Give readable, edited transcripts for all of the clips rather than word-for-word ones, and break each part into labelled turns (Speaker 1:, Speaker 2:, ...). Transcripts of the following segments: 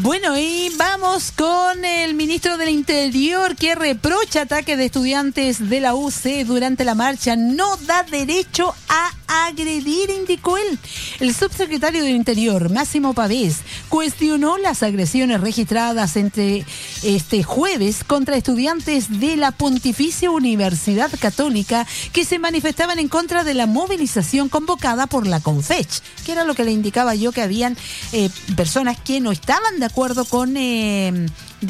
Speaker 1: Bueno, y vamos con el ministro del Interior que reprocha ataques de estudiantes de la UC durante la marcha. No da derecho a agredir, indicó él. El subsecretario del Interior, Máximo Pavés, cuestionó las agresiones registradas entre este jueves contra estudiantes de la Pontificia Universidad Católica que se manifestaban en contra de la movilización convocada por la CONFECH, que era lo que le indicaba yo, que habían personas que no estaban de acuerdo con, no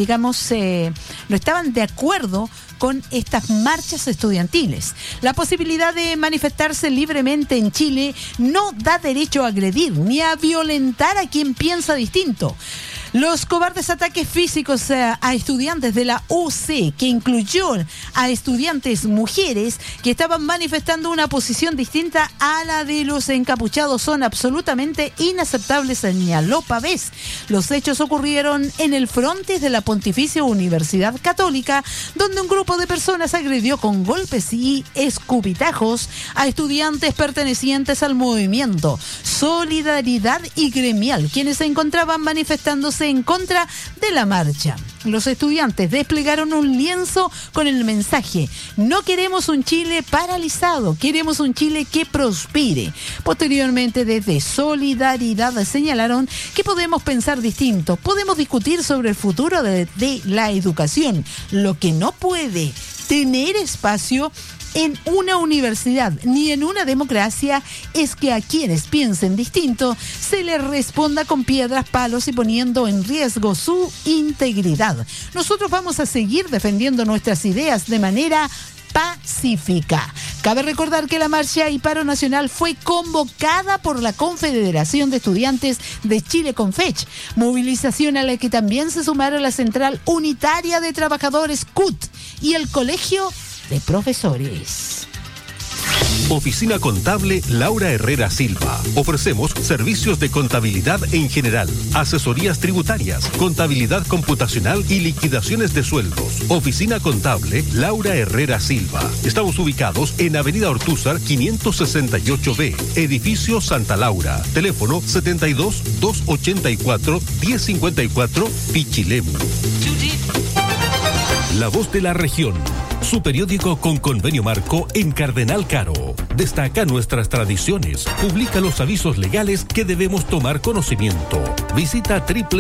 Speaker 1: estaban de acuerdo con estas marchas estudiantiles. La posibilidad de manifestarse libremente en Chile no da derecho a agredir ni a violentar a quien piensa distinto. Los cobardes ataques físicos a estudiantes de la UC, que incluyó a estudiantes mujeres que estaban manifestando una posición distinta a la de los encapuchados, son absolutamente inaceptables, señaló Pavés. Los hechos ocurrieron en el frontis de la Pontificia Universidad Católica, donde un grupo de personas agredió con golpes y escupitajos a estudiantes pertenecientes al movimiento Solidaridad y Gremial, quienes se encontraban manifestándose en contra de la marcha. Los estudiantes desplegaron un lienzo con el mensaje: no queremos un Chile paralizado, queremos un Chile que prospere. Posteriormente, desde Solidaridad señalaron que podemos pensar distinto, podemos discutir sobre el futuro de la educación. Lo que no puede tener espacio en una universidad ni en una democracia es que a quienes piensen distinto se les responda con piedras, palos y poniendo en riesgo su integridad. Nosotros vamos a seguir defendiendo nuestras ideas de manera pacífica. Cabe recordar que la marcha y paro nacional fue convocada por la Confederación de Estudiantes de Chile, CONFECH, movilización a la que también se sumaron la Central Unitaria de Trabajadores, CUT, y el Colegio de Profesores.
Speaker 2: Oficina Contable Laura Herrera Silva. Ofrecemos servicios de contabilidad en general, asesorías tributarias, contabilidad computacional y liquidaciones de sueldos. Oficina Contable Laura Herrera Silva. Estamos ubicados en Avenida Ortúzar 568B, Edificio Santa Laura. Teléfono 72-284-1054, Pichilemu. La Voz de la Región. Su periódico con convenio marco en Cardenal Caro. Destaca nuestras tradiciones, publica los avisos legales que debemos tomar conocimiento. Visita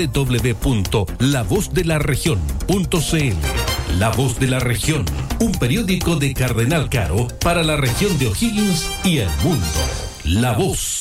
Speaker 2: www.lavozdelarregion.cl. La Voz de la Región, un periódico de Cardenal Caro para la región de O'Higgins y el mundo. La Voz